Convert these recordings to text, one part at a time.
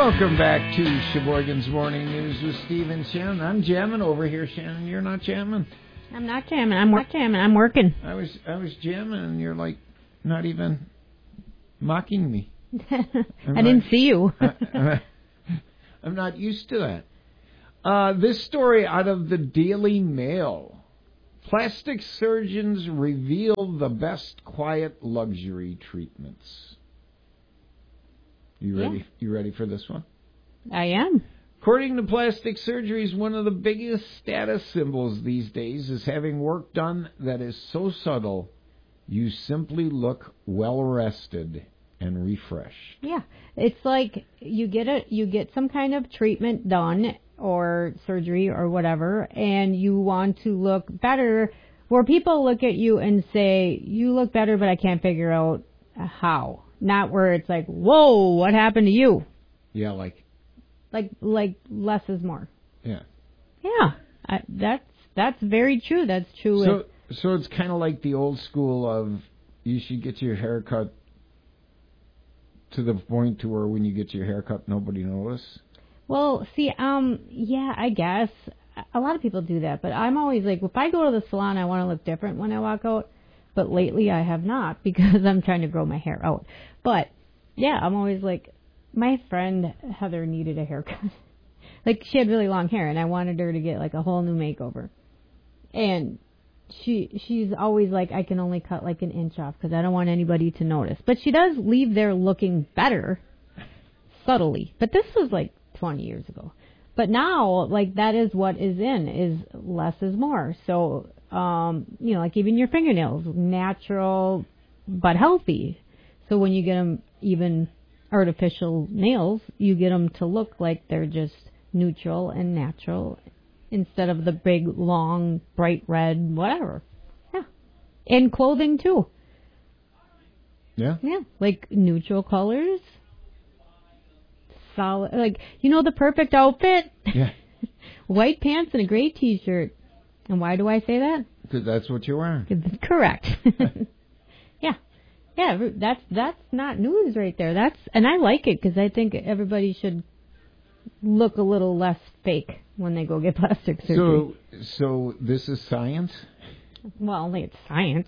Welcome back to Sheboygan's Morning News with Steve and Shannon. I'm jamming over here, Shannon. You're not jamming. I'm not jamming. I'm working. I was jamming, and you're like not even mocking me. I didn't see you. I'm not used to that. This story out of the Daily Mail. Plastic surgeons reveal the best quiet luxury treatments. You ready? Yeah. You ready for this one? I am. According to plastic surgery, one of the biggest status symbols these days is having work done that is so subtle, you simply look well rested and refreshed. Yeah, it's like you get some kind of treatment done or surgery or whatever, and you want to look better. Where people look at you and say, "You look better," but I can't figure out how. Not where it's like, "Whoa, what happened to you?" Yeah, like less is more. Yeah. Yeah, that's very true. That's true. So it's kind of like the old school of you should get your hair cut to the point to where when you get your hair cut, nobody notices. Well, see, yeah, I guess a lot of people do that, but I'm always like, if I go to the salon, I want to look different when I walk out. But lately I have not because I'm trying to grow my hair out. But yeah, I'm always like, my friend Heather needed a haircut. Like, she had really long hair, and I wanted her to get like a whole new makeover. And she's always like, I can only cut like an inch off because I don't want anybody to notice. But she does leave there looking better, subtly. But this was like 20 years ago. But now, like, that is what is less is more. So, like even your fingernails, natural but healthy. So when you get them even artificial nails, you get them to look like they're just neutral and natural instead of the big, long, bright red, whatever. Yeah. And clothing, too. Yeah? Yeah. Like neutral colors. Solid. Like, the perfect outfit? Yeah. White pants and a gray T-shirt. And why do I say that? Because that's what you're wearing. Correct. Yeah. Yeah, that's not news right there. And I like it because I think everybody should look a little less fake when they go get plastic surgery. So this is science? Well, it's science.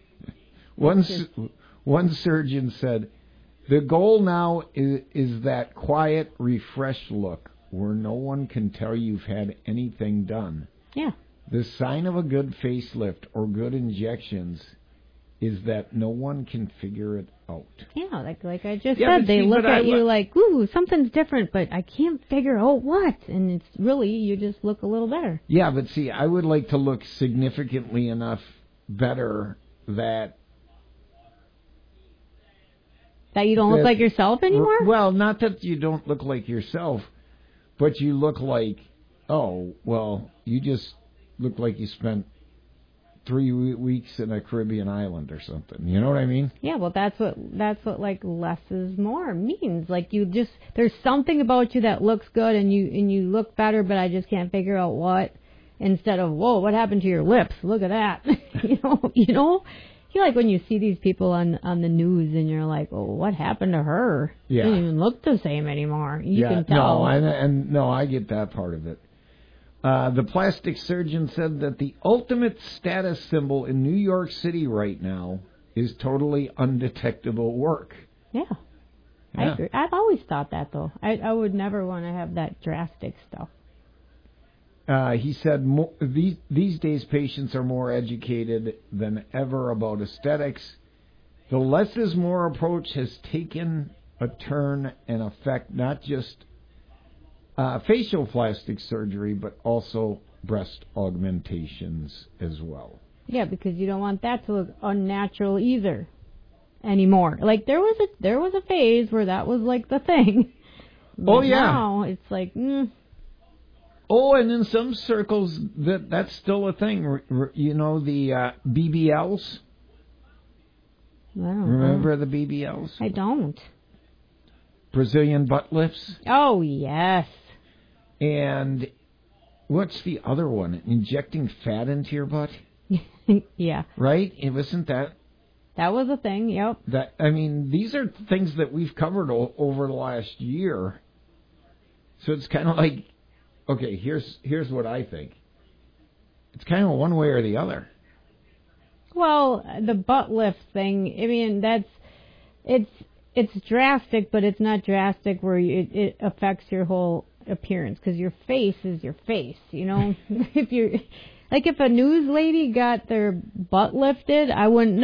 One surgeon said, the goal now is that quiet, refreshed look where no one can tell you've had anything done. Yeah. The sign of a good facelift or good injections is that no one can figure it out. Yeah, like I just said, they look at you like, ooh, something's different, but I can't figure out what. And it's really, you just look a little better. Yeah, but see, I would like to look significantly enough better that you don't look like yourself anymore? Well, not that you don't look like yourself, but you look like, you just look like you spent 3 weeks in a Caribbean island or something. You know what I mean? Yeah, well, that's what like less is more means. Like there's something about you that looks good and you look better, but I just can't figure out what. Instead of, whoa, what happened to your lips? Look at that. You know. You like when you see these people on the news and you're like, oh, what happened to her? Yeah. She doesn't even look the same anymore. You can tell. No, I get that part of it. The plastic surgeon said that the ultimate status symbol in New York City right now is totally undetectable work. Yeah. I agree. I've always thought that, though. I would never want to have that drastic stuff. He said these days patients are more educated than ever about aesthetics. The less is more approach has taken a turn and affect not just facial plastic surgery, but also breast augmentations as well. Yeah, because you don't want that to look unnatural either anymore. Like there was a phase where that was like the thing. But now it's like, Oh, and in some circles that's still a thing. The BBLs. Remember the BBLs? I don't. Brazilian butt lifts. Oh yes. And what's the other one? Injecting fat into your butt? Yeah. Right? It wasn't that. That was a thing, yep. These are things that we've covered over the last year. So it's kind of like, okay, here's what I think. It's kind of one way or the other. Well, the butt lift thing, I mean, it's drastic, but it's not drastic where it affects your whole appearance, because your face is your face, you know? If a news lady got their butt lifted, I wouldn't